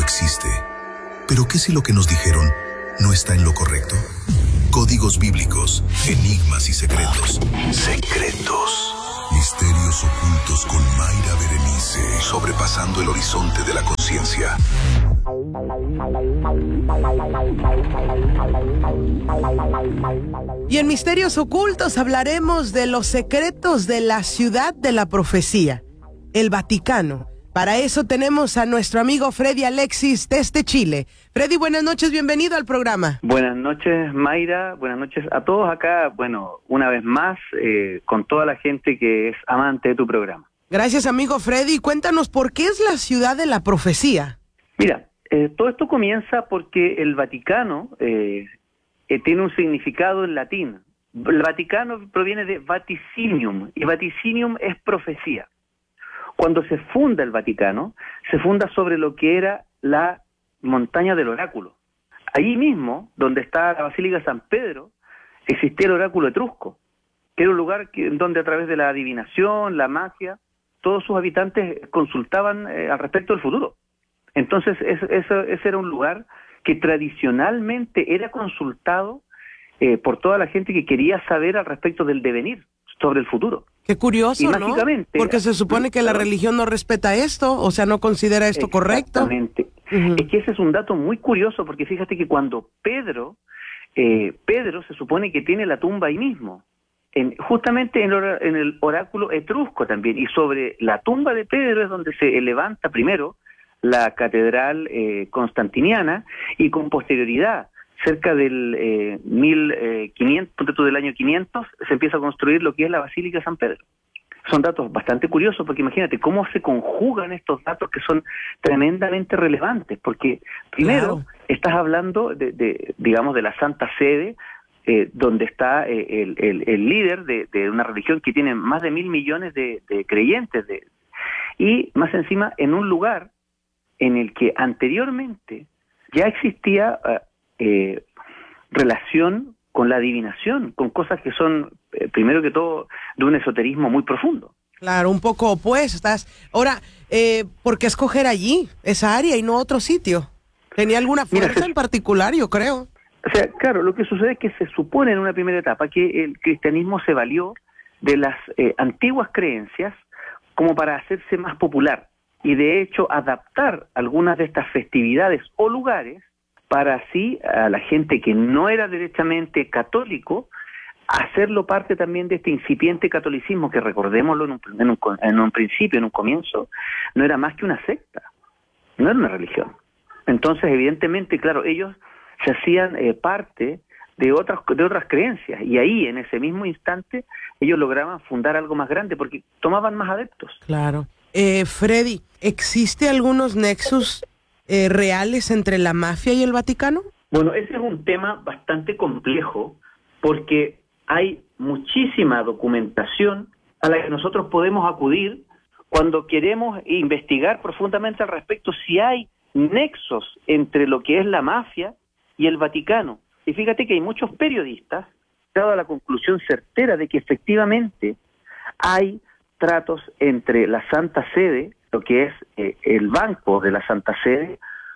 existe. ¿Pero qué si lo que nos dijeron no está en lo correcto? Códigos bíblicos, enigmas y secretos. Secretos. Misterios ocultos con Mayra Berenice. Sobrepasando el horizonte de la conciencia. Y en Misterios Ocultos hablaremos de los secretos de la ciudad de la profecía, el Vaticano. Para eso tenemos a nuestro amigo Freddy Alexis desde Chile. Freddy, buenas noches, bienvenido al programa. Buenas noches, Mayra, buenas noches a todos acá, una vez más, con toda la gente que es amante de tu programa. Gracias, amigo Freddy. Cuéntanos, ¿por qué es la ciudad de la profecía? Mira, todo esto comienza porque el Vaticano tiene un significado en latín. El Vaticano proviene de vaticinium, y vaticinium es profecía. Cuando se funda el Vaticano, se funda sobre lo que era la montaña del oráculo. Allí mismo, donde está la Basílica de San Pedro, existía el oráculo etrusco, que era un lugar donde a través de la adivinación, la magia, todos sus habitantes consultaban al respecto del futuro. Entonces, ese era un lugar que tradicionalmente era consultado por toda la gente que quería saber al respecto del devenir, sobre el futuro. Qué curioso, ¿no? Porque se supone que la religión no respeta esto, o sea, no considera esto correcto. Exactamente. Es que ese es un dato muy curioso, porque fíjate que cuando Pedro se supone que tiene la tumba ahí mismo, justamente en el oráculo etrusco también, y sobre la tumba de Pedro es donde se levanta primero la catedral constantiniana, y con posterioridad, cerca del 1500, del año 500, se empieza a construir lo que es la Basílica de San Pedro. Son datos bastante curiosos, porque imagínate cómo se conjugan estos datos que son tremendamente relevantes, porque primero estás hablando digamos, de la Santa Sede, donde está el líder de una religión que tiene más de 1.000 millones de creyentes, y más encima en un lugar en el que anteriormente ya existía relación con la adivinación, con cosas que son, primero que todo, de un esoterismo muy profundo. Claro, un poco opuestas. Ahora, ¿por qué escoger allí, esa área, y no otro sitio? ¿Tenía alguna fuerza en particular, yo creo? O sea, claro, lo que sucede es que se supone en una primera etapa que el cristianismo se valió de las antiguas creencias como para hacerse más popular, y de hecho adaptar algunas de estas festividades o lugares para así a la gente que no era derechamente católico, hacerlo parte también de este incipiente catolicismo, que recordémoslo en un principio, en un comienzo, no era más que una secta, no era una religión. Entonces, evidentemente, claro, ellos se hacían parte de otras creencias, y ahí, en ese mismo instante, ellos lograban fundar algo más grande, porque tomaban más adeptos. Claro. Freddy, ¿existe algunos nexos reales entre la mafia y el Vaticano? Bueno, ese es un tema bastante complejo, porque hay muchísima documentación a la que nosotros podemos acudir cuando queremos investigar profundamente al respecto si hay nexos entre lo que es la mafia y el Vaticano. Y fíjate que hay muchos periodistas que han dado la conclusión certera de que efectivamente hay tratos entre la Santa Sede, lo que es el banco de la Santa Sede,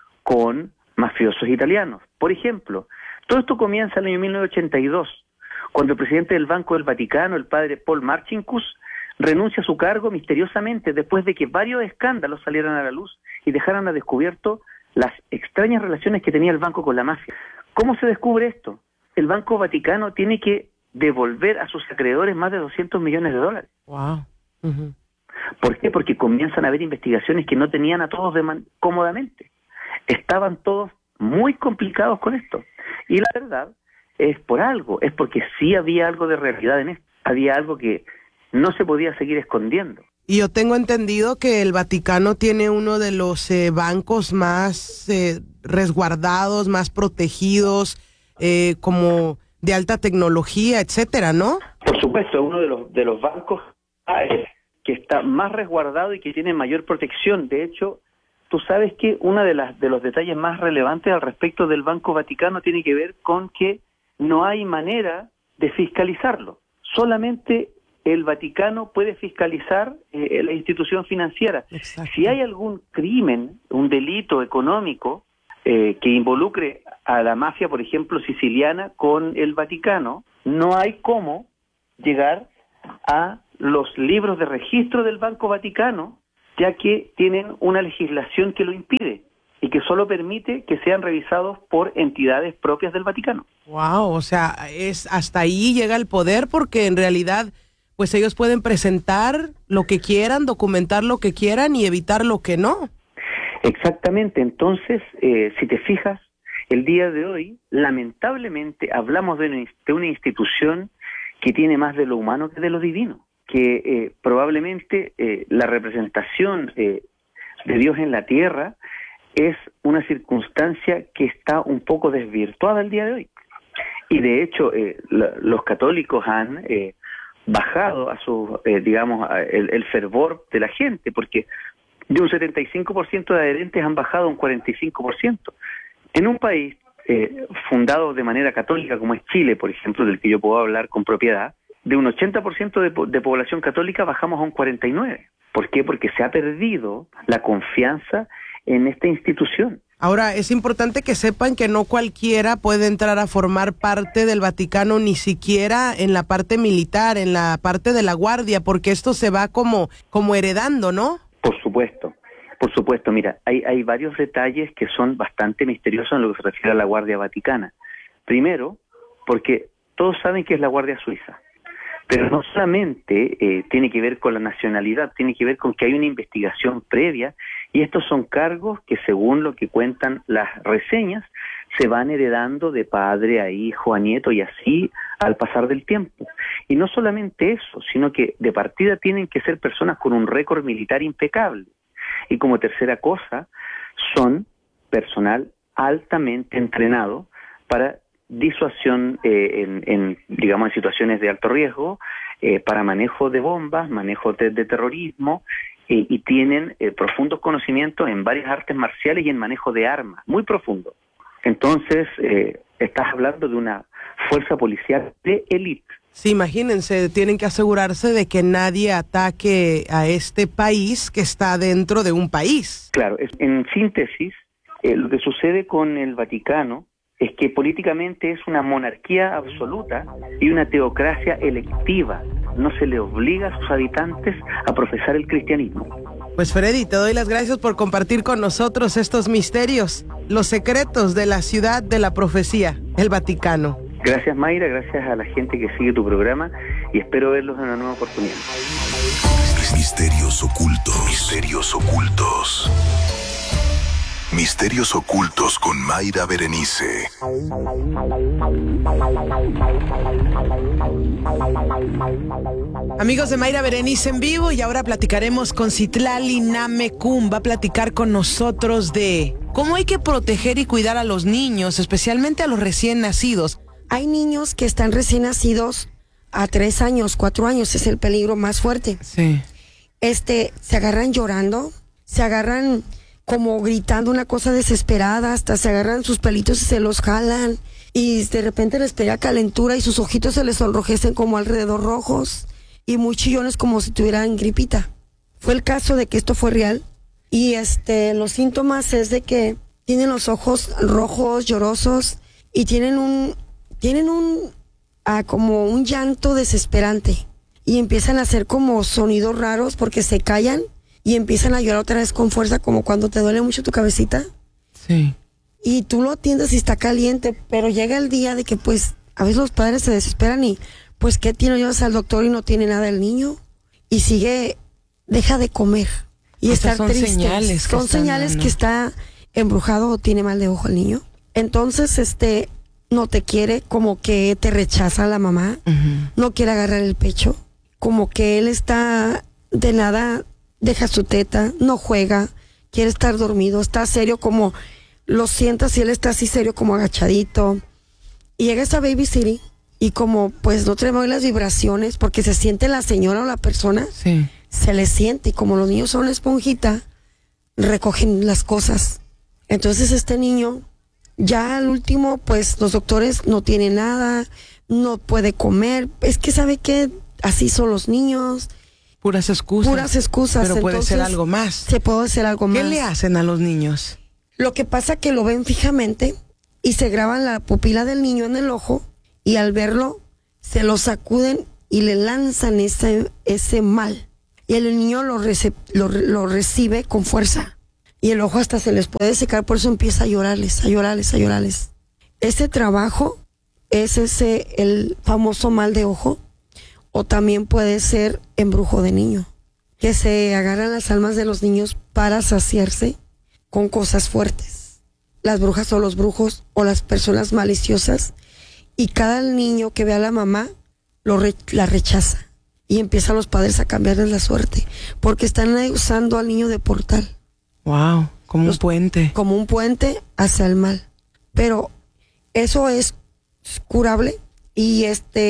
con mafiosos italianos. Por ejemplo, todo esto comienza en el año 1982, cuando el presidente del Banco del Vaticano, el padre Paul Marcinkus, renuncia a su cargo misteriosamente después de que varios escándalos salieran a la luz y dejaran a descubierto las extrañas relaciones que tenía el banco con la mafia. ¿Cómo se descubre esto? El Banco Vaticano tiene que devolver a sus acreedores más de $200 millones. Wow. Uh-huh. ¿Por qué? Porque comienzan a haber investigaciones que no tenían a todos cómodamente. Estaban todos muy complicados con esto. Y la verdad es por algo, es porque sí había algo de realidad en esto. Había algo que no se podía seguir escondiendo. Y yo tengo entendido que el Vaticano tiene uno de los bancos más resguardados, más protegidos, como de alta tecnología, etcétera, ¿no? Por supuesto, es uno de los bancos que está más resguardado y que tiene mayor protección. De hecho, tú sabes que uno de los detalles más relevantes al respecto del Banco Vaticano tiene que ver con que no hay manera de fiscalizarlo. Solamente el Vaticano puede fiscalizar la institución financiera. Exacto. Si hay algún crimen, un delito económico que involucre a la mafia, por ejemplo, siciliana con el Vaticano, no hay cómo llegar a los libros de registro del Banco Vaticano, ya que tienen una legislación que lo impide y que solo permite que sean revisados por entidades propias del Vaticano. Wow, o sea, es hasta ahí llega el poder, porque en realidad pues ellos pueden presentar lo que quieran, documentar lo que quieran y evitar lo que no. Exactamente. Entonces, si te fijas, el día de hoy, lamentablemente, hablamos de una institución que tiene más de lo humano que de lo divino, que probablemente la representación de Dios en la tierra es una circunstancia que está un poco desvirtuada el día de hoy. Y de hecho, los católicos han bajado a su, el fervor de la gente, porque de un 75% de adherentes han bajado a un 45%. En un país fundado de manera católica como es Chile, por ejemplo, del que yo puedo hablar con propiedad, de un 80% de población católica bajamos a un 49%. ¿Por qué? Porque se ha perdido la confianza en esta institución. Ahora, es importante que sepan que no cualquiera puede entrar a formar parte del Vaticano, ni siquiera en la parte militar, en la parte de la guardia, porque esto se va como heredando, ¿no? Por supuesto. Mira, hay varios detalles que son bastante misteriosos en lo que se refiere a la Guardia Vaticana. Primero, porque todos saben que es la Guardia Suiza, pero no solamente tiene que ver con la nacionalidad, tiene que ver con que hay una investigación previa, y estos son cargos que, según lo que cuentan las reseñas, se van heredando de padre a hijo, a nieto, y así al pasar del tiempo. Y no solamente eso, sino que de partida tienen que ser personas con un récord militar impecable. Y como tercera cosa, son personal altamente entrenado para disuasión en situaciones de alto riesgo, para manejo de bombas, manejo de terrorismo, y tienen profundos conocimientos en varias artes marciales y en manejo de armas, muy profundo. Entonces, estás hablando de una fuerza policial de élite. Sí, imagínense, tienen que asegurarse de que nadie ataque a este país que está dentro de un país. Claro, en síntesis, lo que sucede con el Vaticano es que políticamente es una monarquía absoluta y una teocracia electiva. No se le obliga a sus habitantes a profesar el cristianismo. Pues Freddy, te doy las gracias por compartir con nosotros estos misterios, los secretos de la ciudad de la profecía, el Vaticano. Gracias, Mayra, gracias a la gente que sigue tu programa y espero verlos en una nueva oportunidad. Misterios ocultos. Misterios ocultos. Misterios ocultos con Mayra Berenice. Amigos de Mayra Berenice en vivo, y ahora platicaremos con Citlali Namecún. Va a platicar con nosotros de cómo hay que proteger y cuidar a los niños, especialmente a los recién nacidos. Hay niños que están recién nacidos a 3 años, 4 años, es el peligro más fuerte. Sí. Se agarran llorando, se agarran como gritando una cosa desesperada, hasta se agarran sus pelitos y se los jalan, y de repente les pega calentura y sus ojitos se les sonrojecen como alrededor rojos, y muy chillones como si tuvieran gripita. Fue el caso de que esto fue real, y los síntomas es de que tienen los ojos rojos, llorosos, y tienen como un llanto desesperante, y empiezan a hacer como sonidos raros porque se callan y empiezan a llorar otra vez con fuerza, como cuando te duele mucho tu cabecita. Sí. Y tú lo atiendes y está caliente, pero llega el día de que pues a veces los padres se desesperan y pues ¿qué tiene? Llevas al doctor y no tiene nada el niño y deja de comer y estar triste. Son señales que está embrujado o tiene mal de ojo el niño. Entonces no te quiere, como que te rechaza la mamá, no quiere agarrar el pecho, como que él está de nada, deja su teta, no juega, quiere estar dormido, está serio, como lo sientas y él está así serio como agachadito. Y llega esa baby city y como pues no tenemos las vibraciones porque se siente la señora o la persona, Sí. se le siente, y como los niños son esponjita, recogen las cosas. Entonces este niño, ya al último, pues los doctores no tienen nada, no puede comer. Es que sabe que así son los niños. Puras excusas. Puras excusas. Pero puede ser algo más. Se puede hacer algo más. ¿Qué le hacen a los niños? Lo que pasa es que lo ven fijamente y se graban la pupila del niño en el ojo y al verlo se lo sacuden y le lanzan ese mal. Y el niño lo recibe con fuerza. Y el ojo hasta se les puede secar, por eso empieza a llorarles, a llorarles, a llorarles. Ese trabajo es el famoso mal de ojo, o también puede ser embrujo de niño, que se agarran las almas de los niños para saciarse con cosas fuertes. Las brujas o los brujos o las personas maliciosas, y cada niño que ve a la mamá la rechaza. Y empiezan los padres a cambiarles la suerte, porque están usando al niño de portal. Wow, como un puente. Como un puente hacia el mal. Pero eso es curable y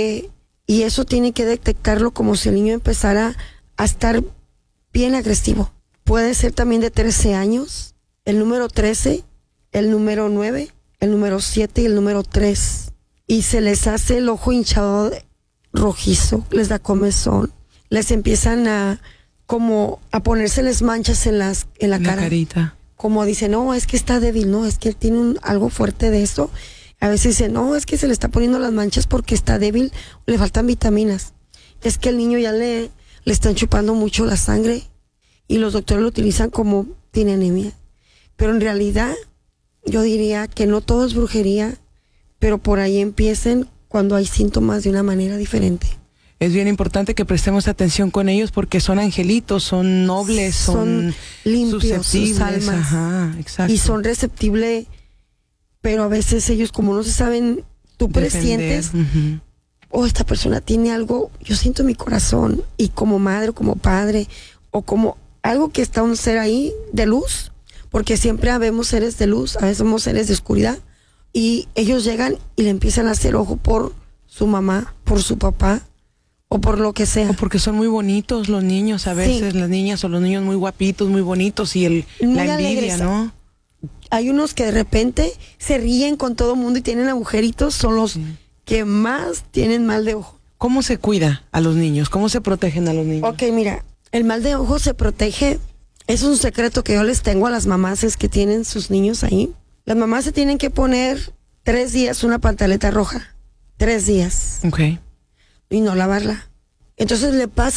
eso tiene que detectarlo como si el niño empezara a estar bien agresivo. Puede ser también de 13 años, el número 13, el número 9, el número 7 y el número 3. Y se les hace el ojo hinchado rojizo, les da comezón, les empiezan a ponérseles manchas en la cara. Carita. Como dicen, no, es que está débil, no, es que él tiene algo fuerte de eso. A veces dicen, no, es que se le está poniendo las manchas porque está débil, le faltan vitaminas. Es que el niño ya le están chupando mucho la sangre y los doctores lo utilizan como tiene anemia. Pero en realidad yo diría que no todo es brujería, pero por ahí empiecen cuando hay síntomas de una manera diferente. Es bien importante que prestemos atención con ellos porque son angelitos, son nobles, son limpios, sus almas. Ajá, exacto. Y son receptibles, pero a veces ellos, como no se saben, tú presientes, esta persona tiene algo, yo siento en mi corazón, y como madre, o como padre, o como algo que está un ser ahí de luz, porque siempre habemos seres de luz, a veces somos seres de oscuridad, y ellos llegan y le empiezan a hacer ojo por su mamá, por su papá, o por lo que sea. O porque son muy bonitos los niños, a veces las niñas o los niños muy guapitos, muy bonitos, y la envidia, alegres, ¿no? Hay unos que de repente se ríen con todo el mundo y tienen agujeritos, son los que más tienen mal de ojo. ¿Cómo se cuida a los niños? ¿Cómo se protegen a los niños? Ok, mira, el mal de ojo se protege, es un secreto que yo les tengo a las mamás que tienen sus niños ahí. Las mamás se tienen que poner 3 días una pantaleta roja, 3 días. Ok. Y no lavarla. Entonces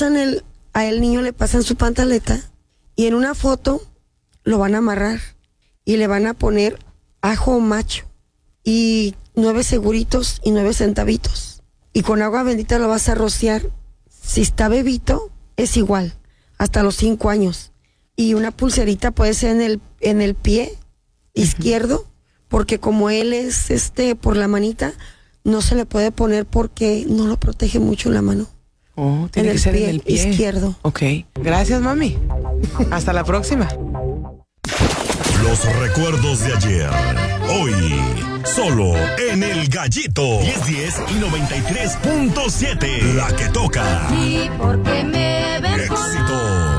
a el niño le pasan su pantaleta y en una foto lo van a amarrar y le van a poner ajo macho y 9 seguritos y 9 centavitos. Y con agua bendita lo vas a rociar. Si está bebito, es igual, hasta los 5 años. Y una pulserita puede ser en el pie izquierdo, porque como él es por la manita, no se le puede poner porque no lo protege mucho la mano. Oh, tiene que ser en el pie izquierdo. Ok. Gracias, mami. Hasta la próxima. Los recuerdos de ayer. Hoy, solo en El Gallito. 1010 y 93.7. La que toca. Sí, porque me ven Éxitos.